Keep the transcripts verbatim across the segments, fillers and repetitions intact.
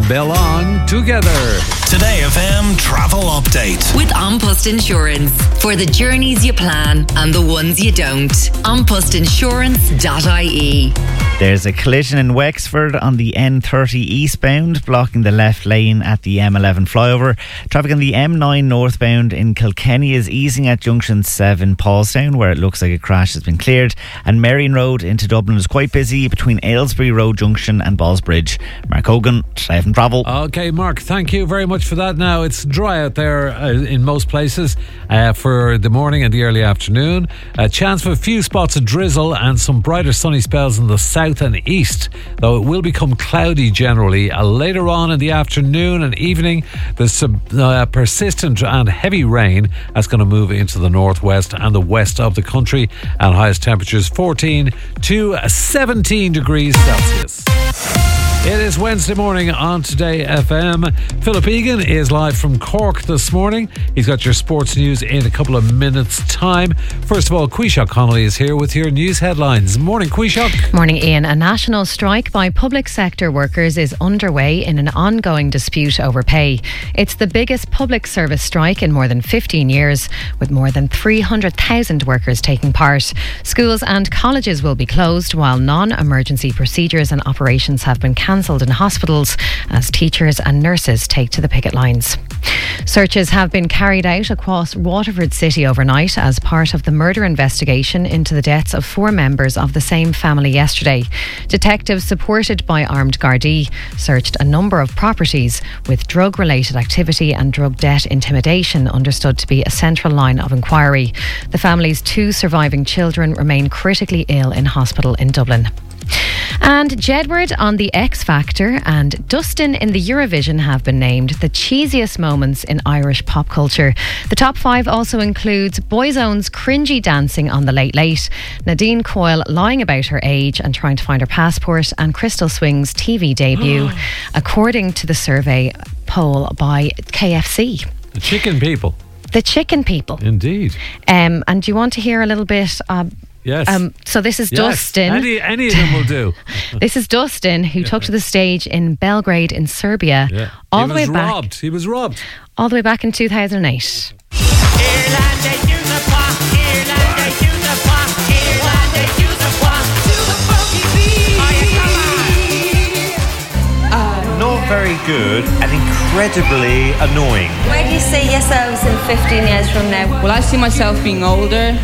belong together. Today F M travel update with An Post Insurance. For the journeys you plan and the ones you don't. an post insurance dot I E. There's a collision in Wexford on the N thirty eastbound, blocking the left lane at the M eleven flyover. Traffic on the M nine northbound in Kilkenny is easing at junction seven Paulstown, where it looks like a crash has been cleared. And Merrion Road into Dublin is quite busy between Aylesbury Road Junction and Ballsbridge. Mark Hogan, Today F M Travel. Okay, Mark, thank you very much for that. Now, it's dry out there uh, in most places uh, for the morning and the early afternoon. A chance for a few spots of drizzle and some brighter sunny spells in the south and east, though it will become cloudy generally. Uh, later on in the afternoon and evening, there's some uh, persistent and heavy rain that's going to move into the northwest and the west of the country, and highest temperatures fourteen to seventeen degrees Celsius. It is Wednesday morning on Today F M. Philip Egan is live from Cork this morning. He's got your sports news in a couple of minutes' time. First of all, Quishok Connolly is here with your news headlines. Morning, Quishok. Morning, Ian. A national strike by public sector workers is underway in an ongoing dispute over pay. It's the biggest public service strike in more than fifteen years, with more than three hundred thousand workers taking part. Schools and colleges will be closed, while non-emergency procedures and operations have been cancelled in hospitals as teachers and nurses take to the picket lines. Searches have been carried out across Waterford City overnight as part of the murder investigation into the deaths of four members of the same family yesterday. Detectives supported by armed Gardaí searched a number of properties, with drug-related activity and drug debt intimidation understood to be a central line of inquiry. The family's two surviving children remain critically ill in hospital in Dublin. And Jedward on the X Factor and Dustin in the Eurovision have been named the cheesiest moments in Irish pop culture. The top five also includes Boyzone's cringy dancing on the Late Late, Nadine Coyle lying about her age and trying to find her passport, and Crystal Swing's T V debut, according to the survey poll by K F C. The chicken people. The chicken people. Indeed. Um, and do you want to hear a little bit... Uh, Yes. Um, so this is yes. Dustin. Any, any of them will do. This is Dustin, who took to the stage in Belgrade in Serbia. Yeah. All he the was way back. robbed. He was robbed. All the way back in two thousand eight. Not very good and incredibly annoying. Where do you see yourselves in fifteen years from now? Well, I see myself being older.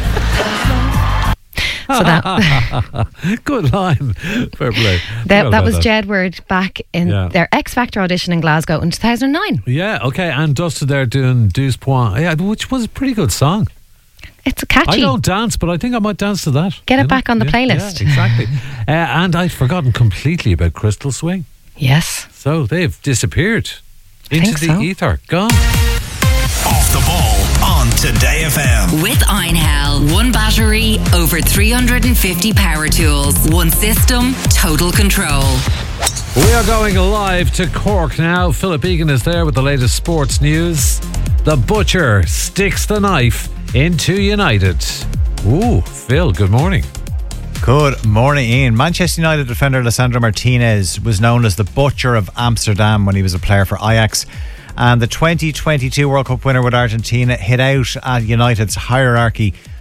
So that good line. Fair play. That, that was that. Jedward back in Yeah. their X Factor audition in Glasgow in two thousand nine. Yeah, okay. And Dustin there doing Douze Points, yeah, which was a pretty good song. It's catchy. I don't dance, but I think I might dance to that. Get it You back know? on the Yeah, playlist. Yeah, exactly. uh, and I'd forgotten completely about Crystal Swing. Yes. So they've disappeared into think the so. ether. Gone. Off the ball on Today F M. With Einhell. One battery, over three hundred fifty power tools. One system, total control. We are going live to Cork now. Philip Egan is there with the latest sports news. The butcher sticks the knife into United. Ooh, Phil, good morning. Good morning, Ian. Manchester United defender Lisandro Martinez was known as the Butcher of Amsterdam when he was a player for Ajax. And the twenty twenty-two World Cup winner with Argentina hit out at United's hierarchy